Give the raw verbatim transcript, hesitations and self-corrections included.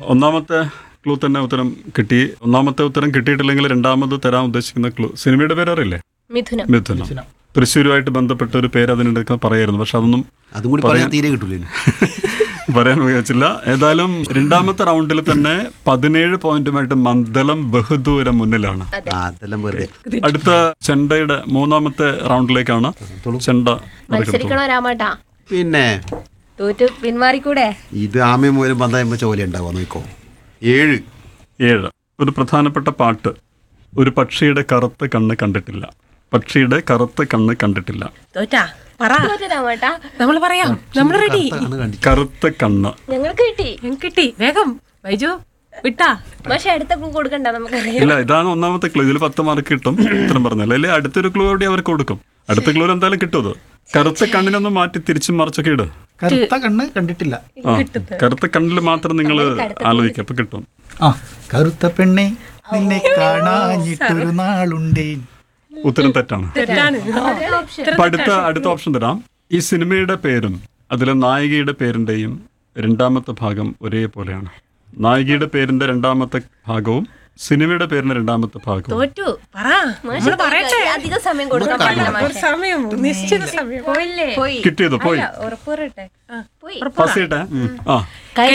ഒന്നാമത്തെ ക്ലൂ തന്നെ ഉത്തരം കിട്ടി. ഒന്നാമത്തെ ഉത്തരം കിട്ടിയിട്ടില്ലെങ്കിൽ രണ്ടാമത് തരാൻ ഉദ്ദേശിക്കുന്ന ക്ലൂ സിനിമയുടെ പേരറിയില്ലേ? മിഥുനം. മിഥുനം. തൃശ്ശൂരുമായിട്ട് ബന്ധപ്പെട്ട ഒരു പേര് അതിനിടയ്ക്ക് പറയായിരുന്നു, പക്ഷെ അതൊന്നും അതും കൂടി പറയാൻ തീരെ കിട്ടൂലേ. പറയാൻ ഉപയോഗിച്ചില്ല. ഏതായാലും രണ്ടാമത്തെ റൗണ്ടിൽ തന്നെ പതിനേഴ് പോയിന്റുമായിട്ട് മന്ദലം ബഹുദൂരം മുന്നിലാണ്. അതെല്ലാം വെറുതെ. അടുത്ത ചെണ്ടയുടെ മൂന്നാമത്തെ റൗണ്ടിലേക്കാണ്. ചെണ്ട മത്സരിക്കണോ രാമേട്ടാ? പിന്നെ തോറ്റു പിന്മാറിക്കൂടെ? ഇത് ആമയും മൂലം പന്തായ്മ ചോല ഉണ്ടാവുക നോക്കോ. ഏഴ് ഏഴ് ഒരു പ്രധാനപ്പെട്ട പാട്ട്. ഒരു പക്ഷിയുടെ കറുത്ത കണ്ണ് കണ്ടിട്ടില്ല. പക്ഷിയുടെ കറുത്ത കണ്ണ് കണ്ടിട്ടില്ല. തോറ്റാ പറ. തോറ്റു രാമേട്ടാ. നമ്മൾ പറയാം, നമ്മൾ റെഡി. കറുത്ത കണ്ണ് ഞങ്ങൾക്ക് കിട്ടി. ഞങ്ങൾക്ക് കിട്ടി. വേഗം ബൈജു വിട്ടാ. പക്ഷെ അടുത്ത ക്ലൂ കൊടുക്കണ്ട, നമുക്കറിയാം. ഇല്ല, ഇതാണ് ഒന്നാമത്തെ ക്ലൂ. ഇതിൽ പത്ത് മാർക്ക് കിട്ടും ഉത്തരം പറഞ്ഞാൽ. അല്ലെ അടുത്തൊരു ക്ലൂ കൂടി അവർക്ക് കൊടുക്കും. അടുത്ത ക്ലൂ എന്തായാലും കിട്ടും. അത് കറുത്ത കണ്ണിനൊന്ന് മാറ്റി തിരിച്ചും മറിച്ചൊക്കെ ഇട്. കറുത്ത കണ്ണ് കണ്ടിട്ടില്ല. ആ കറുത്ത കണ്ണിൽ മാത്രം നിങ്ങൾ ആലോചിക്കുക, അപ്പൊ കിട്ടും. ആ കറുത്ത പെണ്ണെ നിന്നെ കാണാഞ്ഞിട്ടൊരു നാളുണ്ടേ. ഉത്തരം തെറ്റാണ്. തെറ്റാണ്. അപ്പൊ അടുത്ത അടുത്ത ഓപ്ഷൻ തരാം. ഈ സിനിമയുടെ പേരും അതിലെ നായികയുടെ പേരിന്റെയും രണ്ടാമത്തെ ഭാഗം ഒരേപോലെയാണ്. നായികയുടെ പേരിന്റെ രണ്ടാമത്തെ ഭാഗവും സിനിമയുടെ പേരിന്റെ രണ്ടാമത്തെ ഭാഗവും. തോറ്റു പറ. നമ്മള് പറയട്ടെ. അധികം സമയം കൊടുക്കാൻ പാടില്ല. ഒരു സമയം, നിശ്ചിത സമയം. പോയില്ലേ? പോയി. കിട്ടിയത് പോയി. ഉറപ്പ് പറയട്ടെ. പോയി. പാസ് ചെയ്യട്ടെ. ആ